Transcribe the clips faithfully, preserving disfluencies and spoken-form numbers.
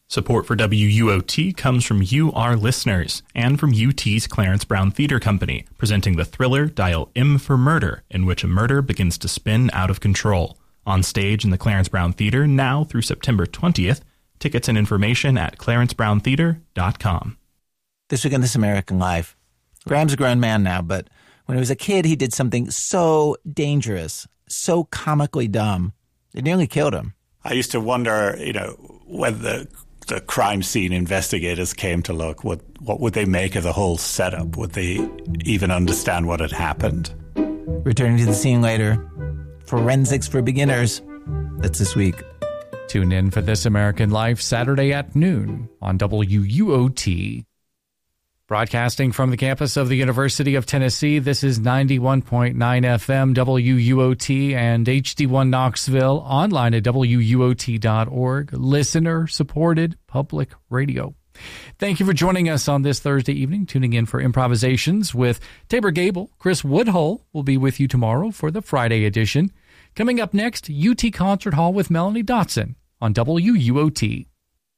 Support for W U O T comes from you, our listeners, and from U T's Clarence Brown Theatre Company, presenting the thriller Dial M for Murder, in which a murder begins to spin out of control. On stage in the Clarence Brown Theatre now through September twentieth. Tickets and information at clarence brown theatre dot com. This week on This American Life, Graham's a grown man now, but when he was a kid, he did something so dangerous, so comically dumb, it nearly killed him. I used to wonder, you know, whether the the crime scene investigators came to look, what, what would they make of the whole setup? Would they even understand what had happened? Returning to the scene later, Forensics for Beginners. That's this week. Tune in for This American Life Saturday at noon on W U O T. Broadcasting from the campus of the University of Tennessee, this is ninety-one point nine F M W U O T and H D one Knoxville, online at W U O T dot org, listener-supported public radio. Thank you for joining us on this Thursday evening, tuning in for Improvisations with Tabor Gable. Chris Woodhull will be with you tomorrow for the Friday edition. Coming up next, U T Concert Hall with Melanie Dotson on W U O T.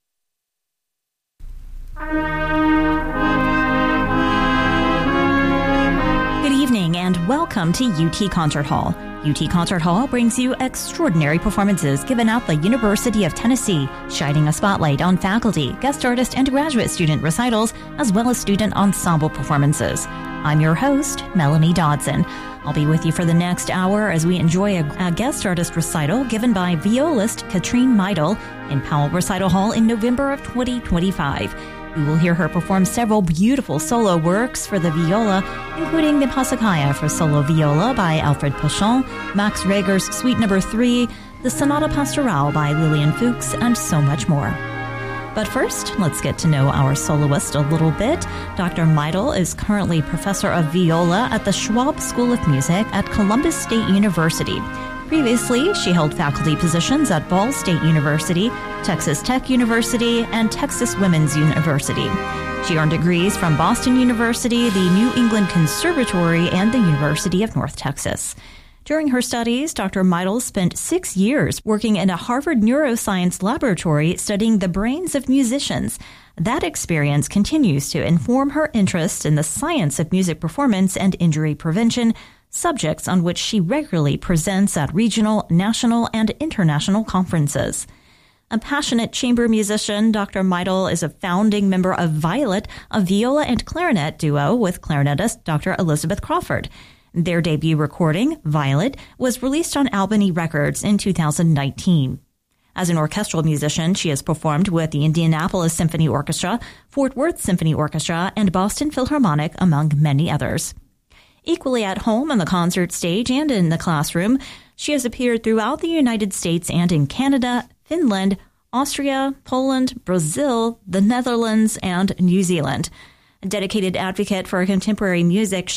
Good evening and welcome to U T Concert Hall. U T Concert Hall brings you extraordinary performances given at the University of Tennessee, shining a spotlight on faculty, guest artist, and graduate student recitals, as well as student ensemble performances. I'm your host, Melanie Dodson. I'll be with you for the next hour as we enjoy a, a guest artist recital given by violist Katrine Meidel in Powell Recital Hall in November of twenty twenty-five. We will hear her perform several beautiful solo works for the viola, including the Passacaglia for solo viola by Alfred Pochon, Max Reger's Suite Number three, the Sonata Pastorale by Lillian Fuchs, and so much more. But first, let's get to know our soloist a little bit. Doctor Meidel is currently professor of viola at the Schwab School of Music at Columbus State University. Previously, she held faculty positions at Ball State University, Texas Tech University, and Texas Women's University. She earned degrees from Boston University, the New England Conservatory, and the University of North Texas. During her studies, Doctor Meidel spent six years working in a Harvard neuroscience laboratory studying the brains of musicians. That experience continues to inform her interest in the science of music performance and injury prevention, subjects on which she regularly presents at regional, national, and international conferences. A passionate chamber musician, Doctor Meidel is a founding member of Violet, a viola and clarinet duo with clarinetist Doctor Elizabeth Crawford. Their debut recording, Violet, was released on Albany Records in two thousand nineteen. As an orchestral musician, she has performed with the Indianapolis Symphony Orchestra, Fort Worth Symphony Orchestra, and Boston Philharmonic, among many others. Equally at home on the concert stage and in the classroom, she has appeared throughout the United States and in Canada, Finland, Austria, Poland, Brazil, the Netherlands, and New Zealand. A dedicated advocate for contemporary music,